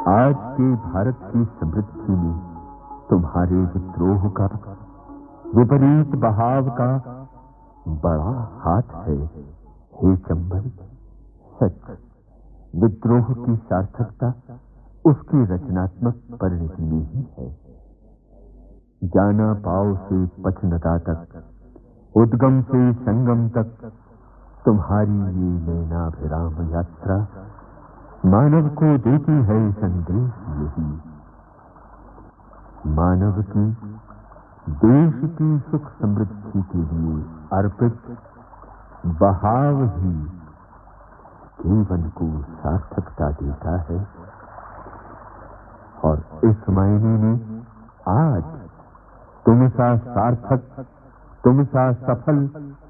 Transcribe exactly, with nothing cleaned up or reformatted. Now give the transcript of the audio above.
आज के भारत की समृद्धि में तुम्हारे विद्रोह का, विपरीत बहाव का बड़ा हाथ है। हे चंबल, सच विद्रोह की सार्थकता उसकी रचनात्मक परिणति में ही है। जाना पाव से पचनता तक, उद्गम से संगम तक तुम्हारी ये नैनाभिराम यात्रा मानव को देती है संदेश यही। मानव की देश की सुख समृद्धि के लिए अर्पित बहाव ही जीवन को सार्थकता देता है। और इस मायने में आज तुम सा सार्थक, तुम सा सफल